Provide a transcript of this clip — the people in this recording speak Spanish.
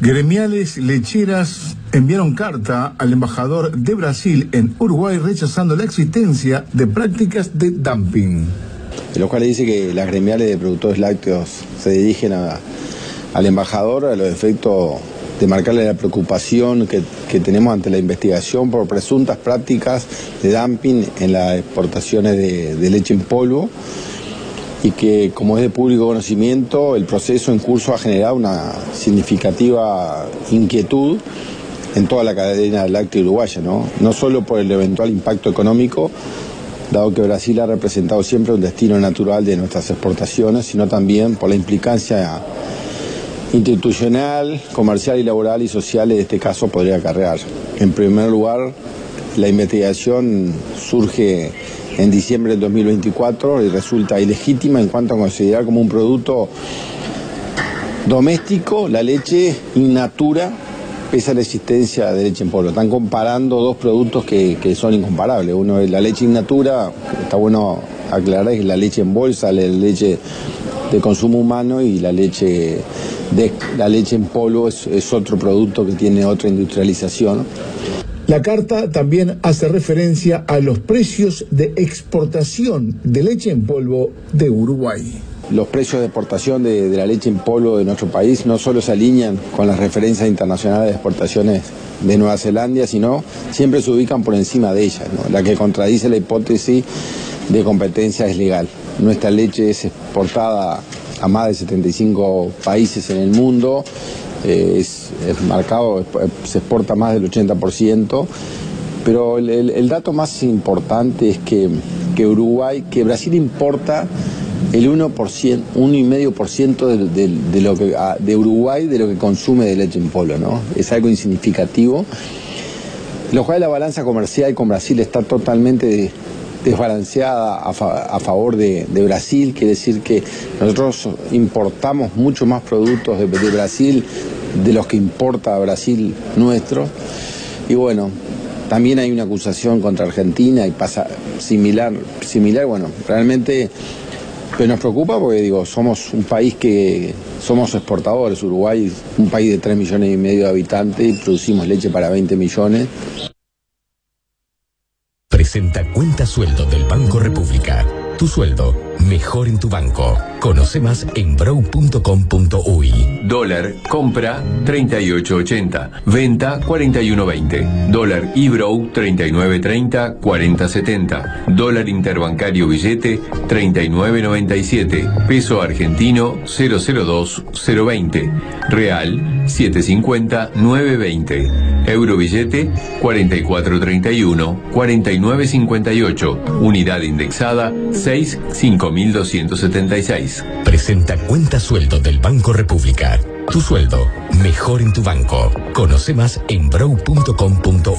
Gremiales lecheras enviaron carta al embajador de Brasil en Uruguay rechazando la existencia de prácticas de dumping. En los cuales dice que las gremiales de productores lácteos se dirigen al embajador a los efectos de marcarle la preocupación que tenemos ante la investigación por presuntas prácticas de dumping en las exportaciones de leche en polvo, y que, como es de público conocimiento, el proceso en curso ha generado una significativa inquietud en toda la cadena láctea uruguaya, no solo por el eventual impacto económico, dado que Brasil ha representado siempre un destino natural de nuestras exportaciones, sino también por la implicancia institucional, comercial y laboral y social de este caso podría acarrear. En primer lugar, la investigación surge en diciembre del 2024 y resulta ilegítima en cuanto a considerar como un producto doméstico la leche in natura, pese a la existencia de leche en polvo. Están comparando dos productos que son incomparables. Uno es la leche in natura, está bueno aclarar, es la leche en bolsa, la leche de consumo humano, y la leche en polvo es otro producto que tiene otra industrialización. La carta también hace referencia a los precios de exportación de leche en polvo de Uruguay. Los precios de exportación de la leche en polvo de nuestro país no solo se alinean con las referencias internacionales de exportaciones de Nueva Zelanda, sino siempre se ubican por encima de ellas, la que contradice la hipótesis de competencia desleal. Nuestra leche es exportada a más de 75 países en el mundo. Es marcado, se exporta más del 80%, pero el dato más importante es que Brasil importa el 1,5% de Uruguay de lo que consume de leche en polvo, Es algo insignificativo, lo cual la balanza comercial con Brasil está totalmente desbalanceada a favor de Brasil. Quiere decir que nosotros importamos mucho más productos de Brasil de los que importa Brasil nuestro. Y bueno, también hay una acusación contra Argentina y pasa similar, bueno, realmente nos preocupa porque somos un país que somos exportadores. Uruguay es un país de 3,5 millones de habitantes y producimos leche para 20 millones. Presenta Cuenta Sueldo del Banco República. Tu sueldo mejor en tu banco. Conoce más en brow.com.uy. Dólar, compra 38.80, venta 41.20. Dólar eBrow 39.30, 40.70. Dólar interbancario billete 39.97. Peso argentino 002.020. Real 7.50, 9.20. Euro billete 44.31, 49.58. Unidad indexada 5.276. Presenta Cuenta Sueldo del Banco República. Tu sueldo mejor en tu banco. Conoce más en brow.com.uy.